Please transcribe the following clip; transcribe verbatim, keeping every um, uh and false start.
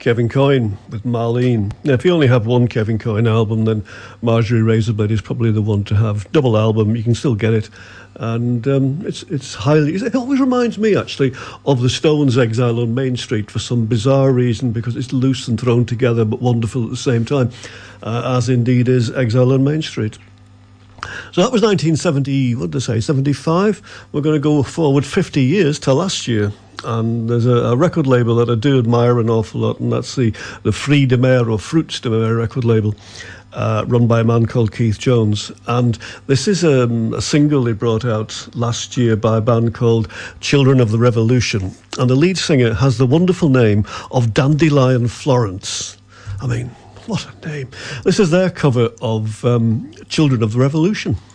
Kevin Coyne with Marlene. Now, if you only have one Kevin Coyne album, then Marjorie Razorblade is probably the one to have. Double album, you can still get it. And um, it's it's highly... It always reminds me, actually, of the Stones' Exile on Main Street for some bizarre reason, because it's loose and thrown together, but wonderful at the same time, uh, as indeed is Exile on Main Street. So that was nineteen seventy, what did I say, seventy-five? We're going to go forward fifty years to last year. And there's a, a record label that I do admire an awful lot, and that's the, the Free de Mer or Fruits de Mer record label, uh, run by a man called Keith Jones. And this is um, a single they brought out last year by a band called Children of the Revolution. And the lead singer has the wonderful name of Dandelion Florence. I mean, what a name. This is their cover of um, Children of the Revolution.